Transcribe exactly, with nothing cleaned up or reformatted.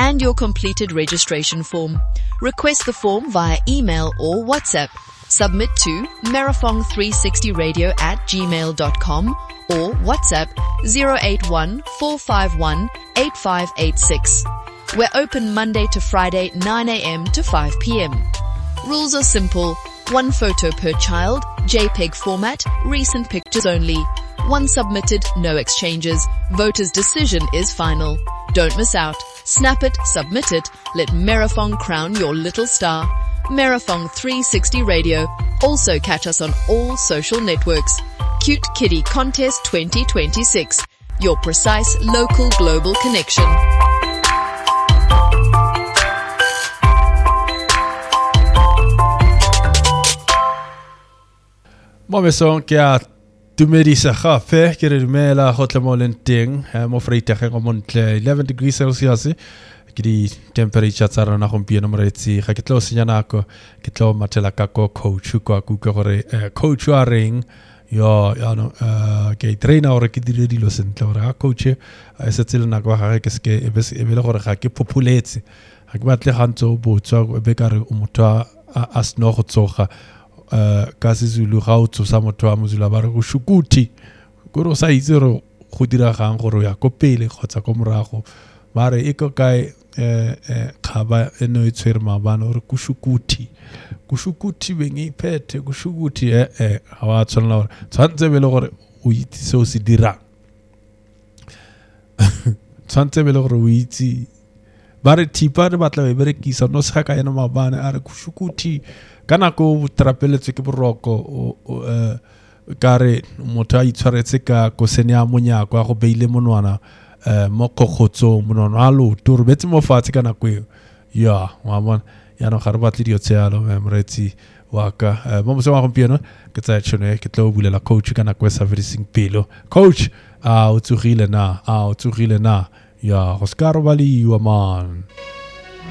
and your completed registration form. Request the form via email or WhatsApp. Submit to merafong three sixty radio at gmail dot com or WhatsApp zero eight one four five one eight five eight six. We're open Monday to Friday nine a.m. to five p.m. Rules are simple. One photo per child, JPEG format, recent pictures only. One submitted, no exchanges. Voter's decision is final. Don't miss out. Snap it, submit it. Let Merafong crown your little star. Merafong three sixty Radio. Also catch us on all social networks. Cute Kitty Contest twenty twenty-six. Your precise local global connection. Momesong kia tumedisa khafe kire mela hotle molenting mo freita kgo montle eleven degrees Celsius kidi temperature tsara na gompieno moretsi ga ke tlo senya nako ke tlo matela ka ko coach ko ku ke gore coach wa reng yo ya no ke trainer ore ke dire dilo sentle ore ga coach a se tsela nako ga ke ske e bele gore ga ke populetse ga ke batle gantso botswa be ka re o motho a sno go tsoga uh ka sizulu ga o tsosa motho a mozula ba re go shukuthi go ro sa itse re go dira gang gore ya ko pele kgotsa ko morago ba re e ko kae eh khaba eno e tshwere mabana gore kushukuthi kushukuthi bengi phethe kushukuthi eh eh ha wa tsona gore tshwantse be le gore o itse se o se dira tshwantse be le gore o itse ba re thipa re batla be berekisa no sa ka ena mabana a re kushukuthi kana ko trapeletse ke boroko o eh kare motho a itshwaretse ka go senya monyako a go beile monwana eh mo kokotso monwana lo tur betse mo fatse kana ko ya wa bona ya no ga re batle dio tselo memretsi wa ka mo mo se wa gompieno ke tsa tshone ke tlo bulela coach kana ko servicing pelo coach a o tsugile na a o tsugile na ya go skaro bali wa man